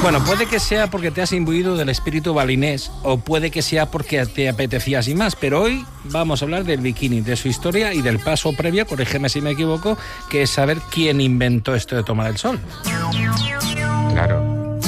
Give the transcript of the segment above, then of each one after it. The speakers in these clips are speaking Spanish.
Bueno, puede que sea porque te has imbuido del espíritu balinés o puede que sea porque te apetecía así más, pero hoy vamos a hablar del bikini, de su historia y del paso previo, corrígeme si me equivoco, que es saber quién inventó esto de tomar el sol. Claro.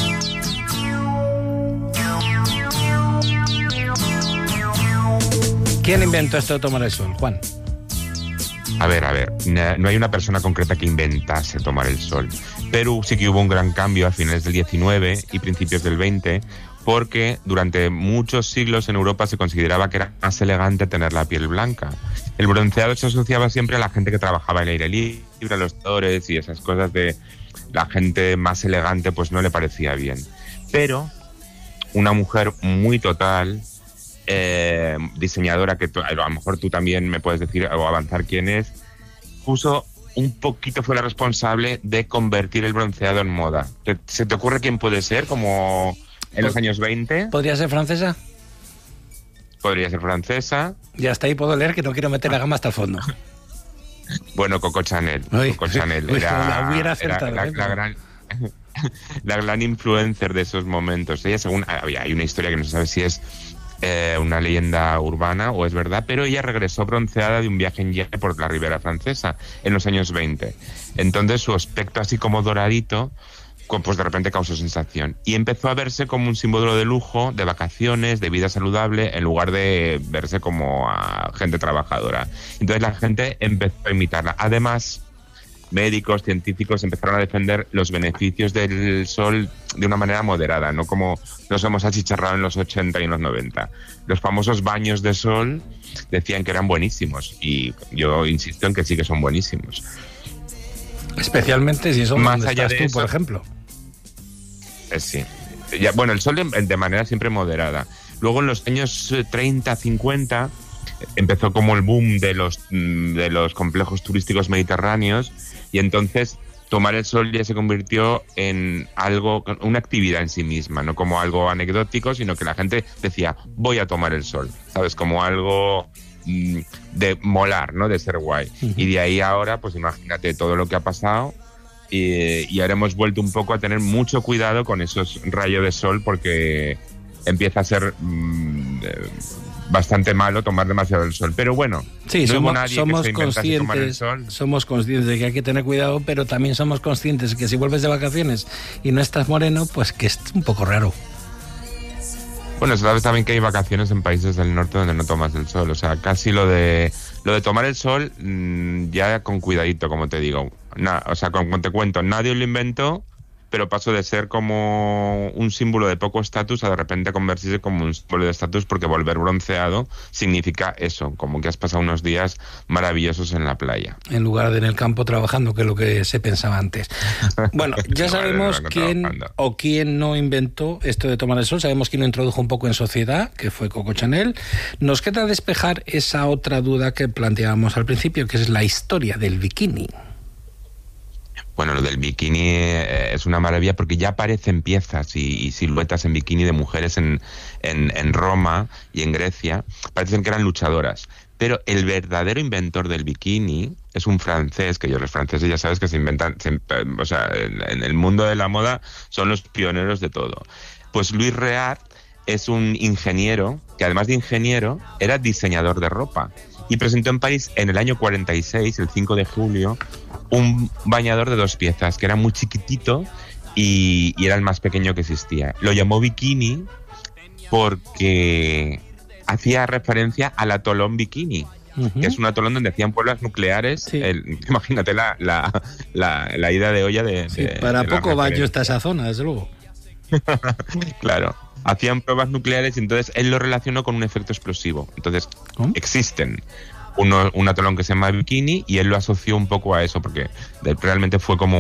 ¿Quién inventó esto de tomar el sol, Juan? A ver, no hay una persona concreta que inventase tomar el sol, pero sí que hubo un gran cambio a finales del 19 y principios del 20, porque durante muchos siglos en Europa se consideraba que era más elegante tener la piel blanca. El bronceado se asociaba siempre a la gente que trabajaba en el aire libre, a los actores y esas cosas de la gente más elegante, pues no le parecía bien. Pero una mujer muy total, diseñadora, que a lo mejor tú también me puedes decir o avanzar quién es, fue la responsable de convertir el bronceado en moda. ¿Se te ocurre quién puede ser? Como en los años 20. ¿Podría ser francesa? Podría ser francesa. Y hasta ahí puedo leer que no quiero meter la gama hasta el fondo. Bueno, Coco Chanel. Coco Chanel la gran influencer de esos momentos. Ella, según hay una historia que no se sabe si es una leyenda urbana o es verdad, pero ella regresó bronceada de un viaje en yate por la Ribera Francesa en los años 20. Entonces su aspecto así como doradito, pues de repente causó sensación y empezó a verse como un símbolo de lujo, de vacaciones, de vida saludable, en lugar de verse como a gente trabajadora. Entonces la gente empezó a imitarla. Además, médicos, científicos empezaron a defender los beneficios del sol de una manera moderada, no como nos hemos achicharrado en los 80 y en los 90. Los famosos baños de sol decían que eran buenísimos y yo insisto en que sí que son buenísimos. Especialmente si son más donde allá estás de tú, por eso, ejemplo. Sí. Bueno, el sol de manera siempre moderada. Luego en los años 30, 50 empezó como el boom de los complejos turísticos mediterráneos y entonces tomar el sol ya se convirtió en algo, una actividad en sí misma, no como algo anecdótico, sino que la gente decía, voy a tomar el sol, ¿sabes? Como algo de molar, ¿no? De ser guay. Uh-huh. Y de ahí ahora, pues imagínate todo lo que ha pasado y ahora hemos vuelto un poco a tener mucho cuidado con esos rayos de sol porque empieza a ser bastante malo tomar demasiado el sol, pero bueno, sí, no hubo nadie que se inventase tomar el sol. Somos conscientes de que hay que tener cuidado, pero también somos conscientes de que si vuelves de vacaciones y no estás moreno, pues que es un poco raro. Bueno, sabes también que hay vacaciones en países del norte donde no tomas el sol, o sea, casi lo de tomar el sol ya con cuidadito, como te digo. O sea, como te cuento, nadie lo inventó, pero pasó de ser como un símbolo de poco estatus a de repente convertirse como un símbolo de estatus, porque volver bronceado significa eso, como que has pasado unos días maravillosos en la playa. En lugar de en el campo trabajando, que es lo que se pensaba antes. Bueno, ya sabemos quién no inventó esto de tomar el sol, sabemos quién lo introdujo un poco en sociedad, que fue Coco Chanel. Nos queda despejar esa otra duda que planteábamos al principio, que es la historia del bikini. Bueno, lo del bikini es una maravilla porque ya aparecen piezas y siluetas en bikini de mujeres en Roma y en Grecia. Parecen que eran luchadoras. Pero el verdadero inventor del bikini es un francés, que los franceses ya sabes que se inventan, o sea, en el mundo de la moda son los pioneros de todo. Pues Louis Réard es un ingeniero, que además de ingeniero, era diseñador de ropa. Y presentó en París en el año 46, el 5 de julio, un bañador de 2 piezas, que era muy chiquitito y era el más pequeño que existía. Lo llamó bikini porque hacía referencia al atolón Bikini, uh-huh, que es un atolón donde hacían pruebas nucleares. Sí. Imagínate la ida de olla de... Sí, para poco va yo hasta esa zona, desde luego. Claro. Hacían pruebas nucleares y entonces él lo relacionó con un efecto explosivo. Entonces, existen un atolón que se llama Bikini y él lo asoció un poco a eso, porque realmente fue como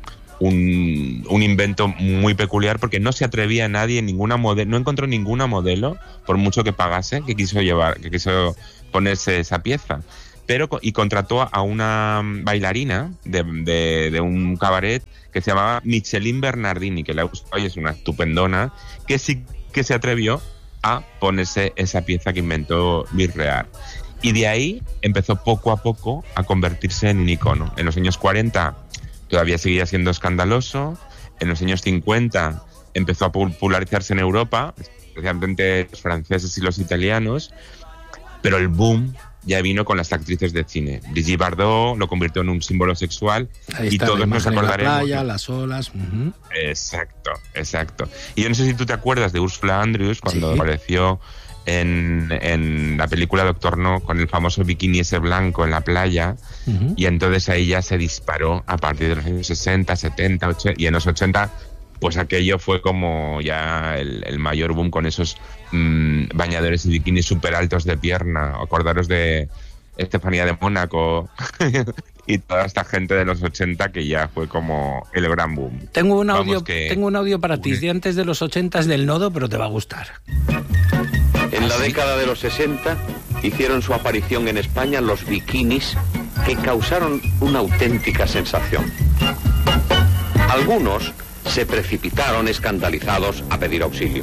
un invento muy peculiar, porque no se atrevía nadie, no encontró ninguna modelo, por mucho que pagase, que quiso ponerse esa pieza. Y contrató a una bailarina de un cabaret que se llamaba Micheline Bernardini, que la hoy es una estupendona, que sí que se atrevió a ponerse esa pieza que inventó Louis Réard. Y de ahí empezó poco a poco a convertirse en un icono. En los años 40 todavía seguía siendo escandaloso, en los años 50 empezó a popularizarse en Europa, especialmente los franceses y los italianos, pero el boom ya vino con las actrices de cine. Brigitte Bardot lo convirtió en un símbolo sexual. Ahí y está, todos nos acordaremos. La playa, las olas. Exacto. Y yo no sé si tú te acuerdas de Ursula Andrews cuando apareció en la película Doctor No con el famoso bikini ese blanco en la playa, y entonces ahí ya se disparó a partir de los años 60, 70, 80, y en los 80 pues aquello fue como ya el mayor boom con esos bañadores y bikinis súper altos de pierna. Acordaros de Estefanía de Mónaco y toda esta gente de los 80 que ya fue como el gran boom. Tengo un audio para ti de antes de los 80 del Nodo, pero te va a gustar. En la década de los 60 hicieron su aparición en España los bikinis que causaron una auténtica sensación. Algunos se precipitaron escandalizados a pedir auxilio.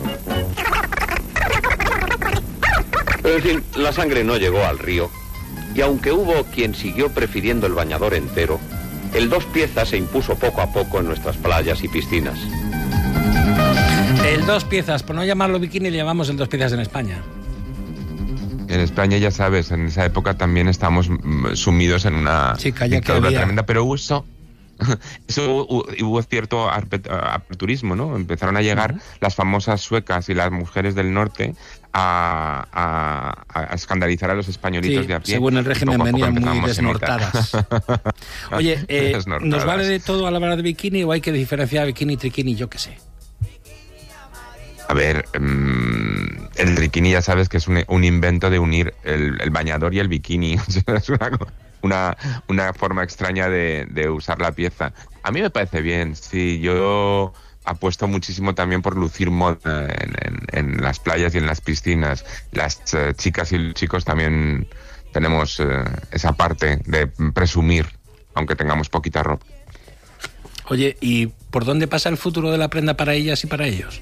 Pero en fin, la sangre no llegó al río, y aunque hubo quien siguió prefiriendo el bañador entero, el 2 piezas se impuso poco a poco en nuestras playas y piscinas. El 2 piezas, por no llamarlo bikini, le llamamos el 2 piezas en España. En España, ya sabes, en esa época también estamos sumidos en una dictadura tremenda, pero hubo cierto aperturismo, ¿no? Empezaron a llegar las famosas suecas y las mujeres del norte a escandalizar a los españolitos de a pie. Según el régimen venían muy desnortadas. Oye, ¿nos vale de todo a la hora de bikini o hay que diferenciar bikini y triquini? Yo qué sé. A ver, el triquini ya sabes que es un invento de unir el bañador y el bikini. Es una forma extraña de usar la pieza. A mí me parece bien, sí. Yo apuesto muchísimo también por lucir moda en las playas y en las piscinas. Las chicas y los chicos también tenemos esa parte de presumir, aunque tengamos poquita ropa. Oye, ¿y por dónde pasa el futuro de la prenda para ellas y para ellos?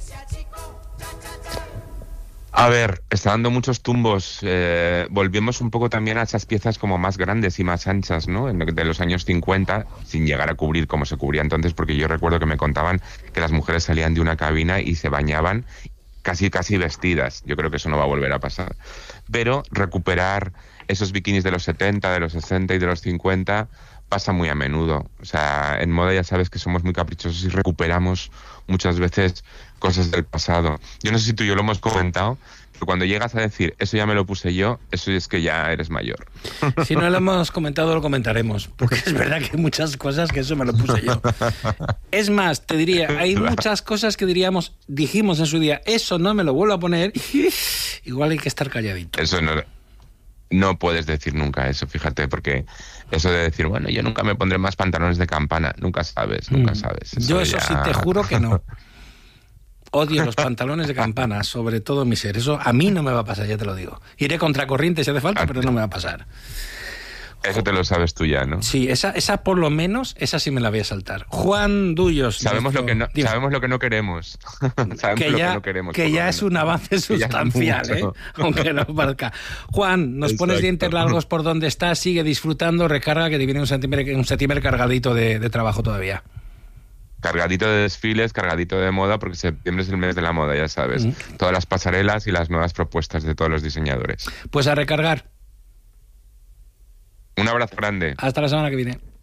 A ver, está dando muchos tumbos. Volvemos un poco también a esas piezas como más grandes y más anchas, ¿no? De los años 50, sin llegar a cubrir como se cubría entonces, porque yo recuerdo que me contaban que las mujeres salían de una cabina y se bañaban casi vestidas. Yo creo que eso no va a volver a pasar. Pero recuperar esos bikinis de los 70, de los 60 y de los 50 pasa muy a menudo. O sea, en moda ya sabes que somos muy caprichosos y recuperamos muchas veces cosas del pasado. Yo no sé si tú y yo lo hemos comentado, pero cuando llegas a decir, eso ya me lo puse yo, eso es que ya eres mayor. Si no lo hemos comentado, lo comentaremos, porque es verdad que hay muchas cosas que eso me lo puse yo. Es más, te diría, hay muchas cosas que dijimos en su día, eso no me lo vuelvo a poner, igual hay que estar calladito. Eso no puedes decir nunca eso, fíjate, porque eso de decir, bueno, yo nunca me pondré más pantalones de campana, nunca sabes. Yo eso sí te juro que no. Odio los pantalones de campana, sobre todo mi ser. Eso a mí no me va a pasar, ya te lo digo. Iré contracorriente si hace falta, pero no me va a pasar. Eso te lo sabes tú ya, ¿no? Sí, esa por lo menos, esa sí me la voy a saltar. Juan Dullos. Sabemos lo que no queremos. Que ya es un avance sustancial, ¿eh? Aunque no parezca. Juan, nos pones dientes largos por donde estás, sigue disfrutando, recarga, que te viene un septiembre cargadito de trabajo todavía. Cargadito de desfiles, cargadito de moda, porque septiembre es el mes de la moda, ya sabes. Todas las pasarelas y las nuevas propuestas de todos los diseñadores. Pues a recargar. Un abrazo grande. Hasta la semana que viene.